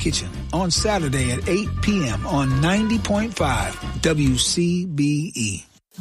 Kitchen on Saturday at 8 p.m. on 90.5 WCBE.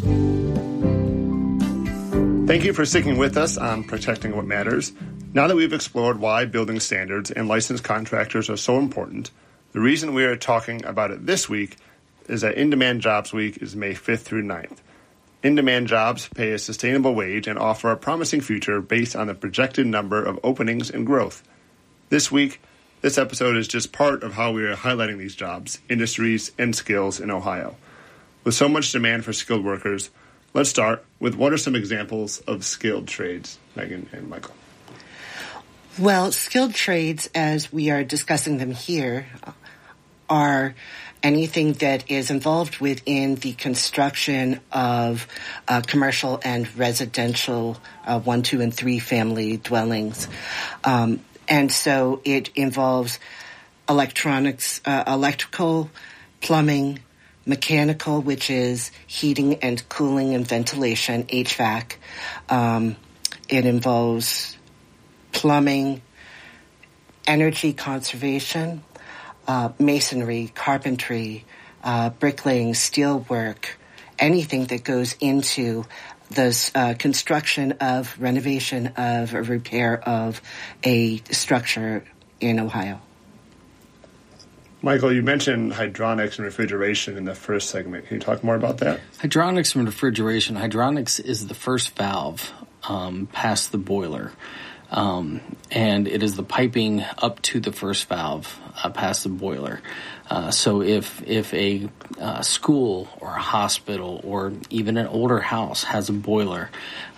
Thank you for sticking with us on Protecting What Matters. Now that we've explored why building standards and licensed contractors are so important, the reason we are talking about it this week is that In-Demand Jobs Week is May 5th through 9th. In-Demand jobs pay a sustainable wage and offer a promising future based on the projected number of openings and growth. This week, this episode is just part of how we are highlighting these jobs, industries, and skills in Ohio. With so much demand for skilled workers, let's start with what are some examples of skilled trades, Megan and Michael? Well, skilled trades, as we are discussing them here, are anything that is involved within the construction of commercial and residential 1, 2, and 3 family dwellings. And so it involves electronics, electrical, plumbing, mechanical, which is heating and cooling and ventilation, HVAC. It involves plumbing, energy conservation, masonry, carpentry, bricklaying, steelwork, anything that goes into the construction of, renovation of, or repair of a structure in Ohio. Michael, you mentioned hydronics and refrigeration in the first segment. Can you talk more about that? Hydronics and refrigeration. Hydronics is the first valve past the boiler. And it is the piping up to the first valve past the boiler. So if a school or a hospital or even an older house has a boiler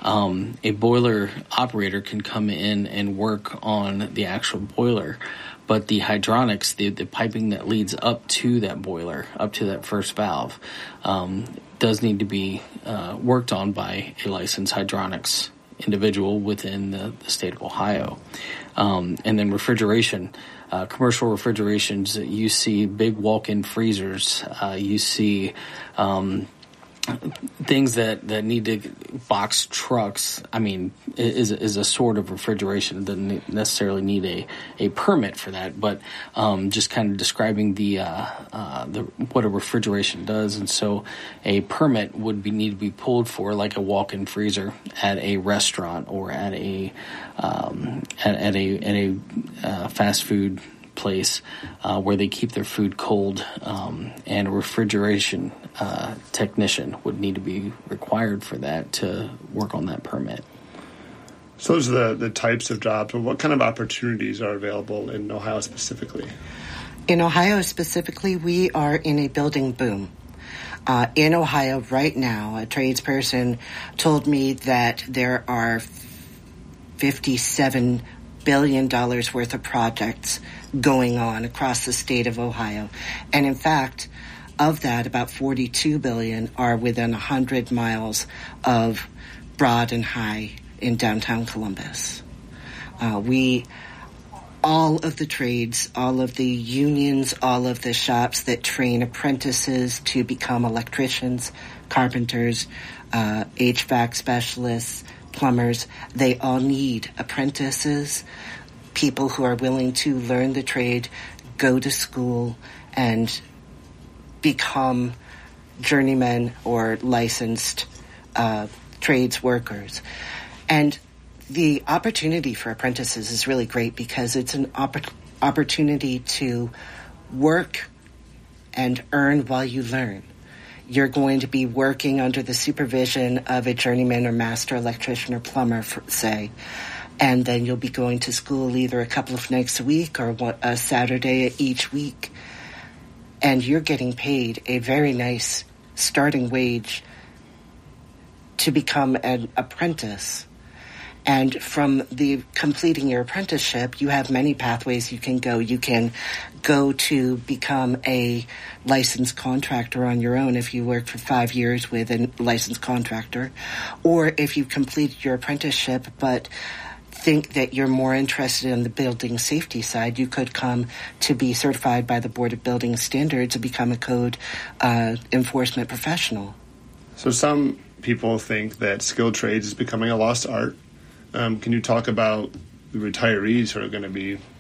operator can come in and work on the actual boiler. But the hydronics, the piping that leads up to that boiler, up to that first valve, does need to be worked on by a licensed hydronics individual within the state of Ohio. And then refrigeration, commercial refrigerations, you see big walk-in freezers, you see things that need to box trucks. I mean, is a sort of refrigeration. It doesn't necessarily need a permit for that, but just kind of describing the what a refrigeration does. And so a permit would need to be pulled for, like a walk-in freezer at a restaurant or at a fast food place where they keep their food cold, and a refrigeration technician would need to be required for that to work on that permit. So those are the types of jobs, but what kind of opportunities are available in Ohio specifically? In Ohio specifically, we are in a building boom. In Ohio right now, a tradesperson told me that there are $57 billion worth of projects going on across the state of Ohio. And in fact, of that, about $42 billion are within 100 miles of Broad and High in downtown Columbus. All of the trades, all of the unions, all of the shops that train apprentices to become electricians, carpenters, HVAC specialists, plumbers, they all need apprentices, people who are willing to learn the trade, go to school, and become journeymen or licensed trades workers. And the opportunity for apprentices is really great because it's an opportunity to work and earn while you learn. You're going to be working under the supervision of a journeyman or master electrician or plumber, say, and then you'll be going to school either a couple of nights a week or a Saturday each week. And you're getting paid a very nice starting wage to become an apprentice. And from the completing your apprenticeship, you have many pathways you can go. You can go to become a licensed contractor on your own if you work for 5 years with a licensed contractor. Or if you complete your apprenticeship but think that you're more interested in the building safety side, you could come to be certified by the Board of Building Standards and become a code enforcement professional. So some people think that skilled trades is becoming a lost art. Can you talk about the retirees who are going to be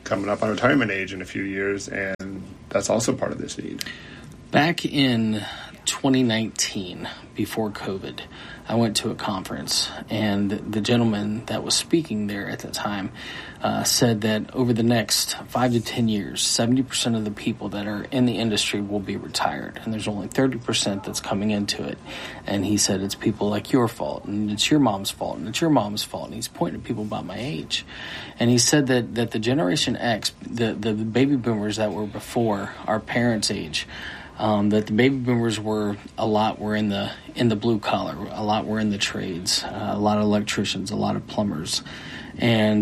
coming up on retirement age in a few years, and that's also part of this need. Back in 2019, before COVID, I went to a conference, and the gentleman that was speaking there at the time said that over the next 5 to 10 years, 70% of the people that are in the industry will be retired, and there's only 30% that's coming into it. And he said it's people like your fault, and it's your mom's fault, and it's your mom's fault, and he's pointing at people about my age. And he said that the Generation X, the baby boomers that were before our parents' age, that the baby boomers were in the blue collar, a lot were in the trades, a lot of electricians, a lot of plumbers, and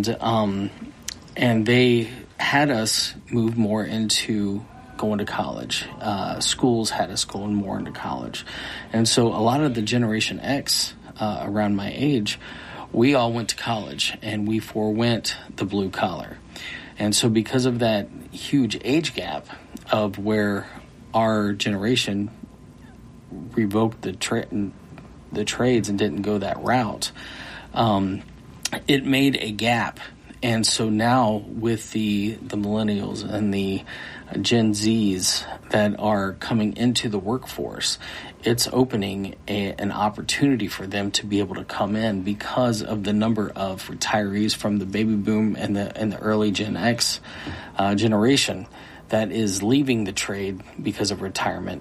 they had us move more into going to college. Schools had us going more into college, and so a lot of the Generation X around my age, we all went to college, and we forewent the blue collar, and so because of that huge age gap of where our generation revoked the trades and didn't go that route, it made a gap. And so now with the millennials and the Gen Zs that are coming into the workforce, it's opening an opportunity for them to be able to come in because of the number of retirees from the baby boom and the early Gen X generation that is leaving the trade because of retirement.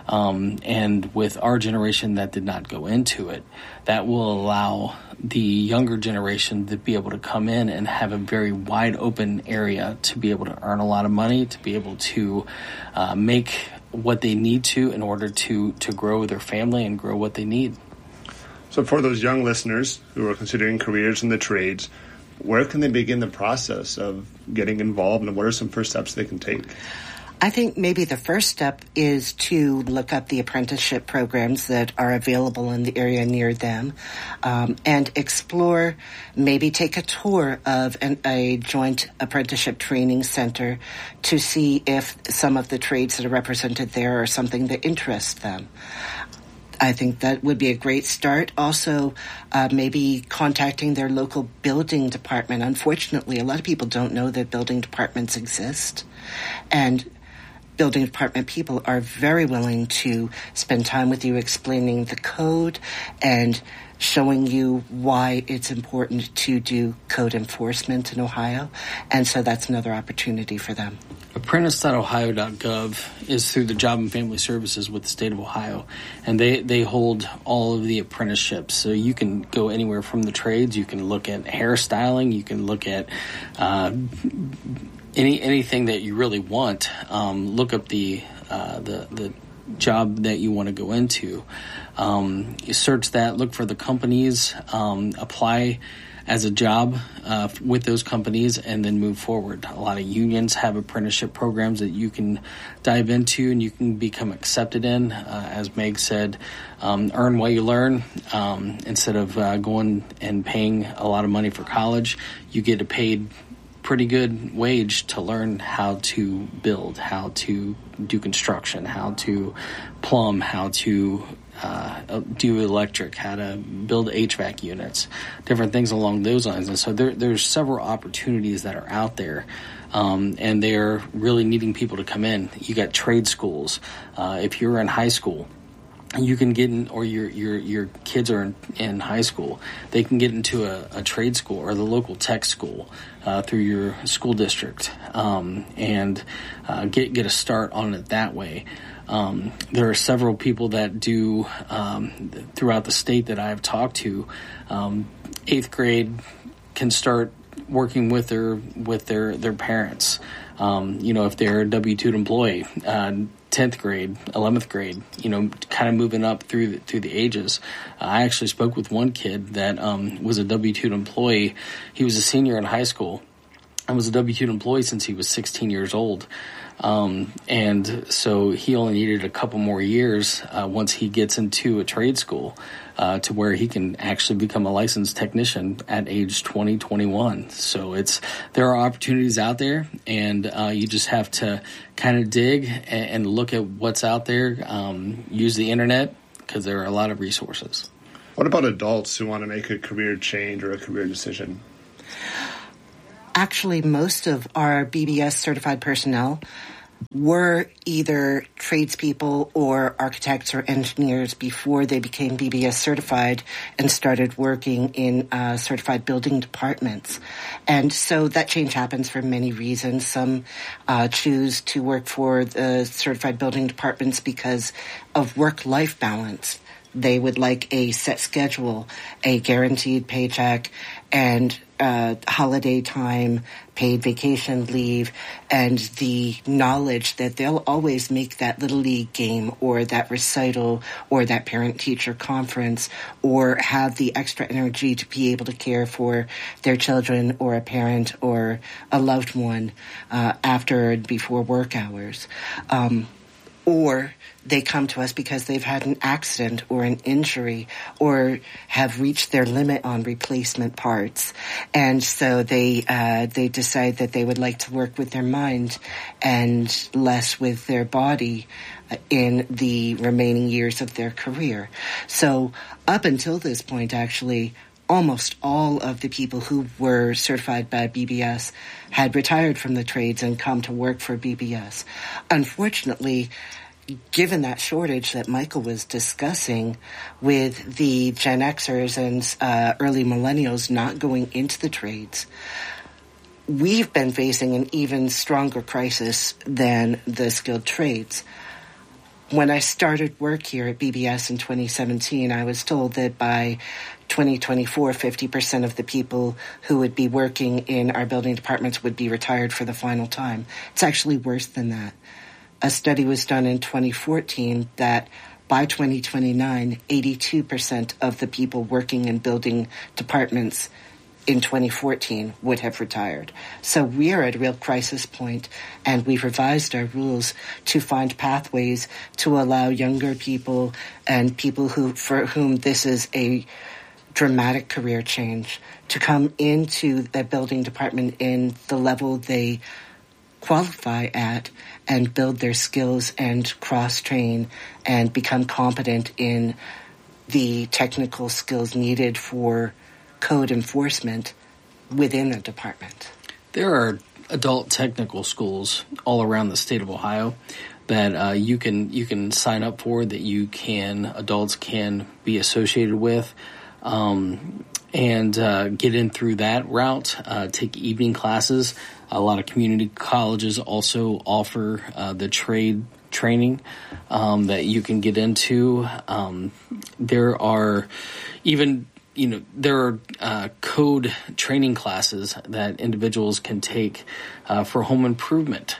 And with our generation that did not go into it, that will allow the younger generation to be able to come in and have a very wide open area to be able to earn a lot of money, to be able to make what they need to in order to grow their family and grow what they need. So for those young listeners who are considering careers in the trades, where can they begin the process of getting involved, and what are some first steps they can take? I think maybe the first step is to look up the apprenticeship programs that are available in the area near them, and explore, maybe take a tour of a joint apprenticeship training center to see if some of the trades that are represented there are something that interests them. I think that would be a great start. Also, maybe contacting their local building department. Unfortunately, a lot of people don't know that building departments exist. And building department people are very willing to spend time with you explaining the code and showing you why it's important to do code enforcement in Ohio. And so that's another opportunity for them. Apprentice.ohio.gov is through the Job and Family Services with the state of Ohio, and they hold all of the apprenticeships. So you can go anywhere from the trades. You can look at hairstyling. You can look at anything that you really want. Look up the job that you want to go into. You search that, look for the companies, apply as a job with those companies, and then move forward. A lot of unions have apprenticeship programs that you can dive into and you can become accepted in. As Meg said, earn while you learn. Instead of going and paying a lot of money for college, you get a paid pretty good wage to learn how to build, how to do construction, how to plumb, how to do electric, how to build HVAC units, different things along those lines. And so there's several opportunities that are out there, and they're really needing people to come in. You got trade schools. If you're in high school, you can get in, or your kids are in high school, they can get into a trade school or the local tech school through your school district, and get a start on it that way. There are several people that do throughout the state that I've talked to. 8th grade can start working with their parents. If they're a W-2 employee. 10th grade, 11th grade, kind of moving up through the ages. I actually spoke with one kid that was a W-2 employee. He was a senior in high school and was a W-2 employee since he was 16 years old. And so he only needed a couple more years once he gets into a trade school to where he can actually become a licensed technician at age 20, 21. So there are opportunities out there, and you just have to kind of dig and look at what's out there. Use the internet, because there are a lot of resources. What about adults who want to make a career change or a career decision? Actually, most of our BBS certified personnel were either tradespeople or architects or engineers before they became BBS certified and started working in certified building departments. And so that change happens for many reasons. Some choose to work for the certified building departments because of work-life balance. They would like a set schedule, a guaranteed paycheck, and holiday time, paid vacation leave, and the knowledge that they'll always make that Little League game or that recital or that parent-teacher conference or have the extra energy to be able to care for their children or a parent or a loved one after and before work hours. Or they come to us because they've had an accident or an injury or have reached their limit on replacement parts. And so they decide that they would like to work with their mind and less with their body in the remaining years of their career. So up until this point, actually, almost all of the people who were certified by BBS had retired from the trades and come to work for BBS. Unfortunately, given that shortage that Michael was discussing with the Gen Xers and early millennials not going into the trades, we've been facing an even stronger crisis than the skilled trades. When I started work here at BBS in 2017, I was told that by 2024, 50% of the people who would be working in our building departments would be retired for the final time. It's actually worse than that. A study was done in 2014 that by 2029, 82% of the people working in building departments in 2014 would have retired. So we are at a real crisis point, and we've revised our rules to find pathways to allow younger people and people for whom this is a dramatic career change to come into the building department in the level they qualify at and build their skills and cross-train and become competent in the technical skills needed for code enforcement within a department. There are adult technical schools all around the state of Ohio that you can sign up for, that adults can be associated with, and get in through that route, take evening classes. A lot of community colleges also offer the trade training that you can get into. There are even there are code training classes that individuals can take for home improvement.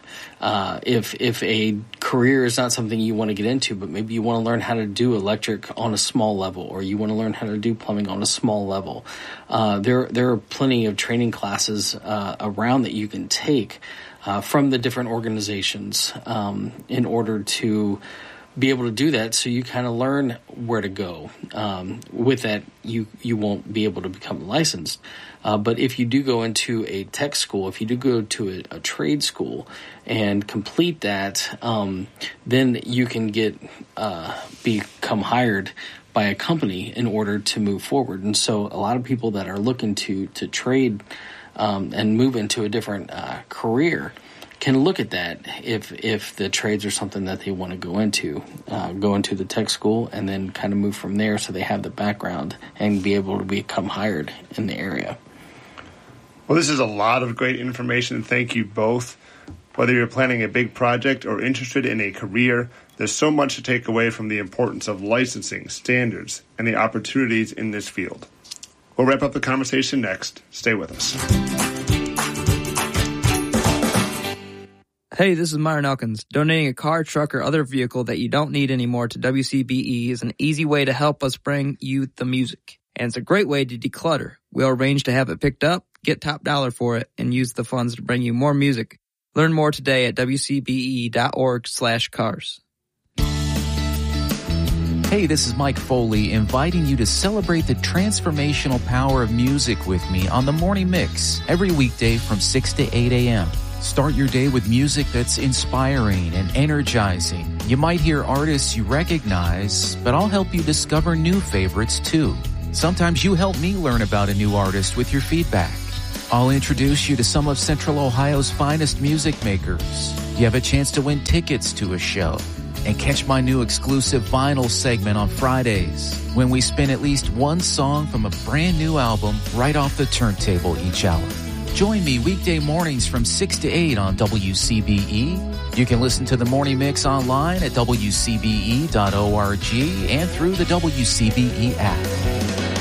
If a career is not something you want to get into, but maybe you want to learn how to do electric on a small level, or you want to learn how to do plumbing on a small level, there are plenty of training classes around that you can take from the different organizations in order to be able to do that, so you kind of learn where to go. With that, you won't be able to become licensed. But if you do go into a tech school, if you do go to a trade school and complete that, then you can become hired by a company in order to move forward. And so a lot of people that are looking to trade and move into a different career can look at that if the trades are something that they want to go into the tech school and then kind of move from there, so they have the background and be able to become hired in the area. Well, this is a lot of great information. Thank you both. Whether you're planning a big project or interested in a career, there's so much to take away from the importance of licensing, standards, and the opportunities in this field. We'll wrap up the conversation next. Stay with us. Hey, this is Myron Elkins. Donating a car, truck, or other vehicle that you don't need anymore to WCBE is an easy way to help us bring you the music. And it's a great way to declutter. We'll arrange to have it picked up, get top dollar for it, and use the funds to bring you more music. Learn more today at wcbe.org/cars. Hey, this is Mike Foley, inviting you to celebrate the transformational power of music with me on The Morning Mix every weekday from 6 to 8 a.m. Start your day with music that's inspiring and energizing. You might hear artists you recognize, but I'll help you discover new favorites too. Sometimes you help me learn about a new artist with your feedback. I'll introduce you to some of Central Ohio's finest music makers. You have a chance to win tickets to a show. And catch my new exclusive vinyl segment on Fridays, when we spin at least one song from a brand new album right off the turntable each hour. Join me weekday mornings from 6 to 8 on WCBE. You can listen to the Morning Mix online at WCBE.org and through the WCBE app.